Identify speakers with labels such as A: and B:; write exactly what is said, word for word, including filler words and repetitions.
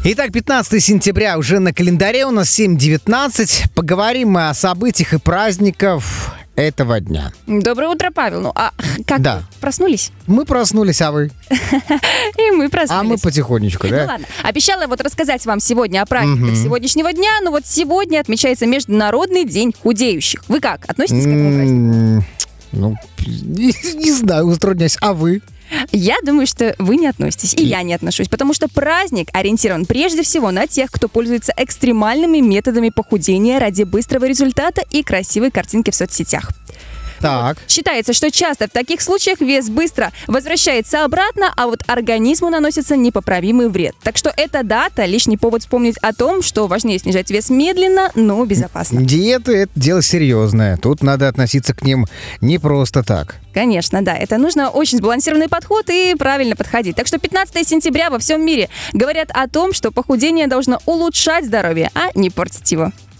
A: Итак, пятнадцатое сентября уже на календаре, у нас семь девятнадцать. Поговорим мы о событиях и праздниках этого дня.
B: Доброе утро, Павел. Ну, а как
A: Да.
B: вы? Проснулись?
A: Мы проснулись, а вы?
B: И мы проснулись.
A: А мы потихонечку,
B: Ну
A: да?
B: ладно. Обещала вот рассказать вам сегодня о праздниках сегодняшнего дня. Но вот сегодня отмечается Международный день худеющих. Вы как? Относитесь к этому празднику?
A: М, Ну, не, не знаю, устродняюсь. А вы?
B: Я думаю, что вы не относитесь, и я не отношусь, потому что праздник ориентирован прежде всего на тех, кто пользуется экстремальными методами похудения ради быстрого результата и красивой картинки в соцсетях.
A: Так.
B: Считается, что часто в таких случаях вес быстро возвращается обратно, а вот организму наносится непоправимый вред. Так что эта дата — лишний повод вспомнить о том, что важнее снижать вес медленно, но безопасно.
A: Диеты — это дело серьезное. Тут надо относиться к ним не просто так.
B: Конечно, да, это нужно очень сбалансированный подход и правильно подходить. Так что пятнадцатое сентября во всем мире говорят о том, что похудение должно улучшать здоровье, а не портить его.